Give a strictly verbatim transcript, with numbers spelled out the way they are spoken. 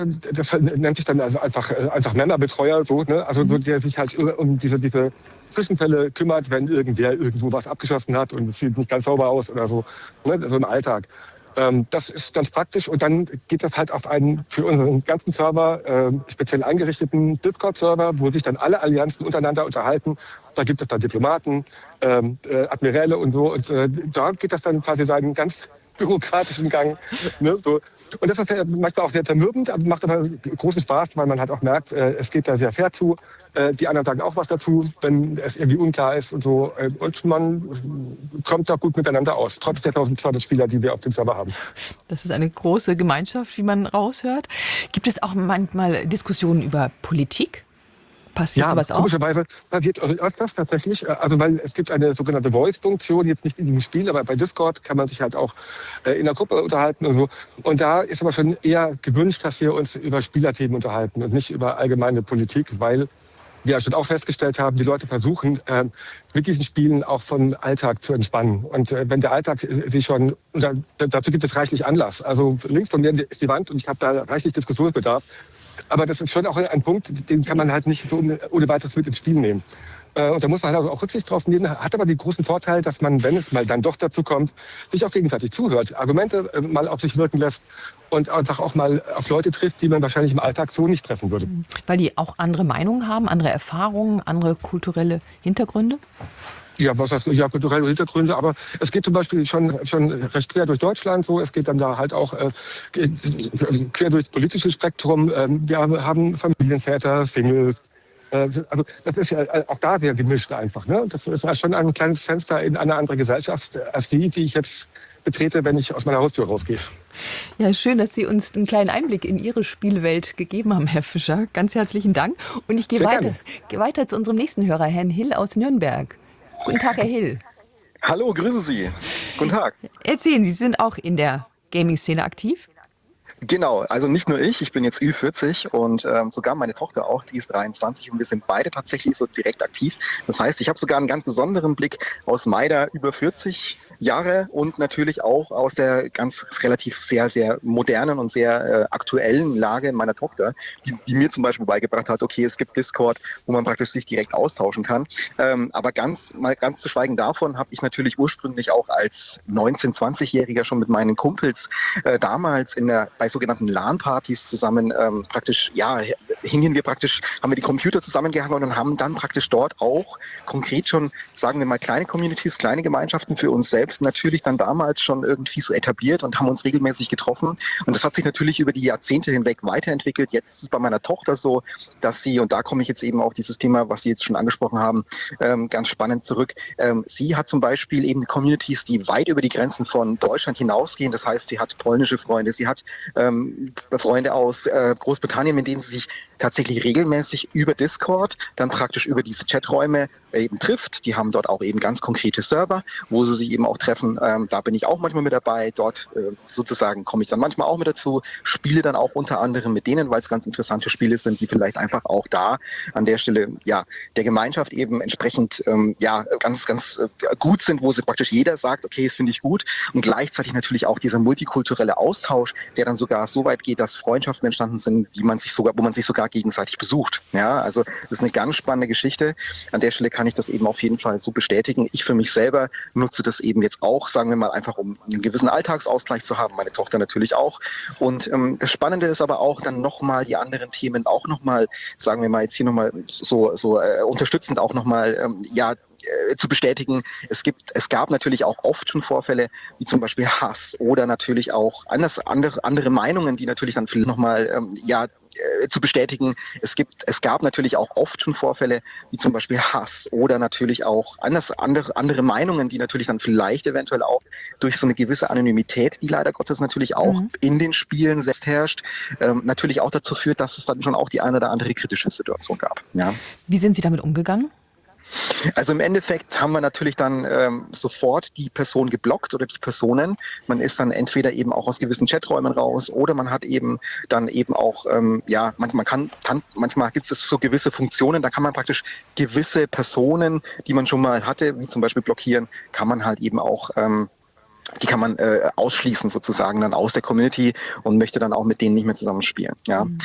das nennt sich dann also einfach, äh, einfach Männerbetreuer, so, ne? Also nur der sich halt um diese, diese Zwischenfälle kümmert, wenn irgendwer irgendwo was abgeschossen hat und es sieht nicht ganz sauber aus oder so, ne? So im Alltag. Ähm, das ist ganz praktisch und dann geht das halt auf einen für unseren ganzen Server äh, speziell eingerichteten Discord-Server, wo sich dann alle Allianzen untereinander unterhalten. Da gibt es dann Diplomaten, ähm, äh, Admiräle und so und äh, da geht das dann quasi seinen ganz bürokratischen Gang. Ne, so. Und das ist manchmal auch sehr zermürbend, aber macht aber großen Spaß, weil man halt auch merkt, äh, es geht da sehr fair zu. Äh, die anderen sagen auch was dazu, wenn es irgendwie unklar ist und so. Äh, und man kommt da gut miteinander aus, trotz der tausendzweihundert Spieler, die wir auf dem Server haben. Das ist eine große Gemeinschaft, wie man raushört. Gibt es auch manchmal Diskussionen über Politik? Passiert Ja, sowas auch? komischerweise passiert öfters tatsächlich. Also weil es gibt eine sogenannte Voice-Funktion, jetzt nicht in diesem Spiel, aber bei Discord kann man sich halt auch äh, in der Gruppe unterhalten und so. Und da ist aber schon eher gewünscht, dass wir uns über Spielerthemen unterhalten und nicht über allgemeine Politik, weil wir ja schon auch festgestellt haben, die Leute versuchen, äh, mit diesen Spielen auch vom Alltag zu entspannen. Und äh, wenn der Alltag äh, sich schon, und da, dazu gibt es reichlich Anlass. Also links von mir ist die Wand und ich habe da reichlich Diskussionsbedarf. Aber das ist schon auch ein Punkt, den kann man halt nicht so ohne weiteres mit ins Spiel nehmen. Und da muss man halt auch Rücksicht drauf nehmen. Hat aber den großen Vorteil, dass man, wenn es mal dann doch dazu kommt, sich auch gegenseitig zuhört, Argumente mal auf sich wirken lässt und einfach auch mal auf Leute trifft, die man wahrscheinlich im Alltag so nicht treffen würde. Weil die auch andere Meinungen haben, andere Erfahrungen, andere kulturelle Hintergründe? Ja, was heißt, ja, kulturelle Hintergründe, aber es geht zum Beispiel schon, schon recht quer durch Deutschland so. Es geht dann da halt auch äh, quer durchs politische Spektrum. Ähm, wir haben Familienväter, Singles. Äh, also das ist ja auch da sehr gemischt einfach. Ne? Das ist ja schon ein kleines Fenster in eine andere Gesellschaft als die, die ich jetzt betrete, wenn ich aus meiner Haustür rausgehe. Ja, schön, dass Sie uns einen kleinen Einblick in Ihre Spielwelt gegeben haben, Herr Fischer. Ganz herzlichen Dank. Und ich gehe weiter, gehe weiter zu unserem nächsten Hörer, Herrn Hill aus Nürnberg. Guten Tag, Herr Hill. Hallo, grüße Sie. Guten Tag. Erzählen Sie, Sie sind auch in der Gaming-Szene aktiv? Genau, also nicht nur ich, ich bin jetzt Ü vierzig und ähm, sogar meine Tochter auch, die ist dreiundzwanzig und wir sind beide tatsächlich so direkt aktiv. Das heißt, ich habe sogar einen ganz besonderen Blick aus meiner über vierzig Jahre und natürlich auch aus der ganz relativ sehr, sehr modernen und sehr äh, aktuellen Lage meiner Tochter, die, die mir zum Beispiel beigebracht hat, okay, es gibt Discord, wo man praktisch sich direkt austauschen kann. Ähm, aber ganz, mal ganz zu schweigen davon, habe ich natürlich ursprünglich auch als neunzehn-, zwanzigjähriger schon mit meinen Kumpels äh, damals in der bei sogenannten LAN-Partys zusammen ähm, praktisch, ja, hingen wir praktisch, haben wir die Computer zusammengehangen und haben dann praktisch dort auch konkret schon, sagen wir mal, kleine Communities, kleine Gemeinschaften für uns selbst natürlich dann damals schon irgendwie so etabliert und haben uns regelmäßig getroffen. Und das hat sich natürlich über die Jahrzehnte hinweg weiterentwickelt. Jetzt ist es bei meiner Tochter so, dass sie, und da komme ich jetzt eben auf dieses Thema, was Sie jetzt schon angesprochen haben, ähm, ganz spannend zurück. Ähm, sie hat zum Beispiel eben Communities, die weit über die Grenzen von Deutschland hinausgehen. Das heißt, sie hat polnische Freunde, sie hat ähm, Freunde aus äh, Großbritannien, mit denen sie sich tatsächlich regelmäßig über Discord, dann praktisch über diese Chaträume eben trifft. Die haben dort auch eben ganz konkrete Server, wo sie sich eben auch treffen. Ähm, da bin ich auch manchmal mit dabei. Dort äh, sozusagen komme ich dann manchmal auch mit dazu, spiele dann auch unter anderem mit denen, weil es ganz interessante Spiele sind, die vielleicht einfach auch da an der Stelle ja der Gemeinschaft eben entsprechend ähm, ja ganz, ganz äh, gut sind, wo sie praktisch jeder sagt, okay, das finde ich gut. Und gleichzeitig natürlich auch dieser multikulturelle Austausch, der dann sogar so weit geht, dass Freundschaften entstanden sind, wie man sich sogar, wo man sich sogar gegenseitig besucht. Ja, also das ist eine ganz spannende Geschichte. An der Stelle kann ich das eben auf jeden Fall so bestätigen. Ich für mich selber nutze das eben jetzt auch, sagen wir mal, einfach um einen gewissen Alltagsausgleich zu haben. Meine Tochter natürlich auch. Und ähm, das Spannende ist aber auch dann nochmal die anderen Themen auch nochmal, sagen wir mal jetzt hier nochmal so, so äh, unterstützend auch nochmal, ähm, ja, zu bestätigen. Es gibt, es gab natürlich auch oft schon Vorfälle, wie zum Beispiel Hass oder natürlich auch anders, andere, andere Meinungen, die natürlich dann vielleicht nochmal, ähm, ja, äh, zu bestätigen. Es gibt, es gab natürlich auch oft schon Vorfälle, wie zum Beispiel Hass oder natürlich auch anders, andere, andere Meinungen, die natürlich dann vielleicht eventuell auch durch so eine gewisse Anonymität, die leider Gottes natürlich auch mhm. in den Spielen selbst herrscht, ähm, natürlich auch dazu führt, dass es dann schon auch die eine oder andere kritische Situation gab. Ja. Wie sind Sie damit umgegangen? Also im Endeffekt haben wir natürlich dann ähm, sofort die Person geblockt oder die Personen. Man ist dann entweder eben auch aus gewissen Chaträumen raus oder man hat eben dann eben auch, ähm, ja, manchmal kann, kann manchmal gibt es so gewisse Funktionen, da kann man praktisch gewisse Personen, die man schon mal hatte, wie zum Beispiel blockieren, kann man halt eben auch ähm, die kann man äh, ausschließen sozusagen dann aus der Community und möchte dann auch mit denen nicht mehr zusammenspielen. Ja. Mhm.